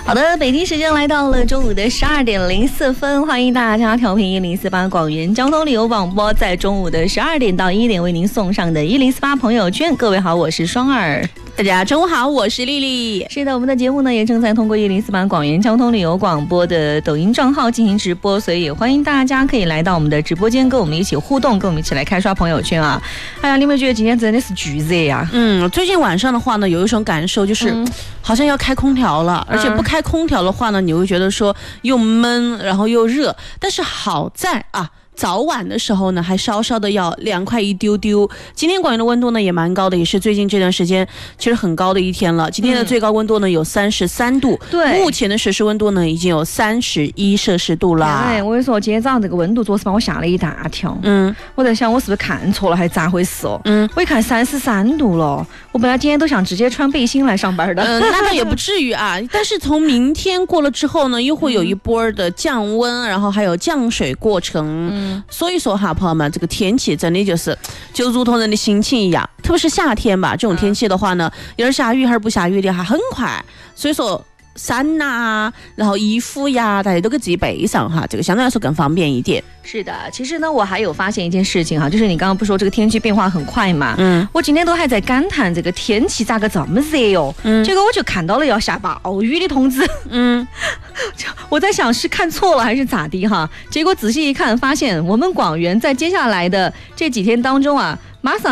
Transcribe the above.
好的，北京时间来到了中午的12点04分，欢迎大家调频1048广元交通旅游广播，在中午的12点到1点为您送上的1048朋友圈。各位好，我是双儿。 大家中午好，我是丽丽。 是的，我们的节目呢也正在通过1048广元交通旅游广播的抖音账号进行直播，所以也欢迎大家可以来到我们的直播间，跟我们一起互动，跟我们一起来开刷朋友圈啊！哎呀，你们觉得今天真的是巨热呀？ 最近晚上的话呢，有一种感受就是，好像要开空调了，而且不开空调的话呢，你会觉得说又闷，然后又热。但是好在啊，早晚的时候呢，还稍稍的要凉快一丢丢。今天广元的温度呢也蛮高的，也是最近这段时间其实很高的一天了。今天的最高温度呢有33度， 对， 目前的实时温度呢已经有31摄氏度了。 哎，我跟你说，今天早上这个温度着实把我吓了一大跳。我在想我是不是看错了，还是咋回事哦？我一看33度了，我本来今天都想直接穿背心来上班的。 那倒也不至于啊，但是从明天过了之后呢，又会有一波的降温，然后还有降水过程。所以说哈，朋友们，这个天气真的就如同人的心情一样，特别是夏天吧，这种天气的话呢，有点下雨还是不下雨的还很快。所以说伞呐，然后衣服呀，大家都给自己备上哈，这个相对来说更方便一点。 是的，其实呢，我还有发现一件事情哈，就是你刚刚不说这个天气变化很快嘛，我今天都还在感叹这个天气咋个这么热哦，结果我就看到了要下暴雨的通知，我在想是看错了还是咋地哈，结果仔细一看，发现我们广元在接下来的这几天当中啊，马上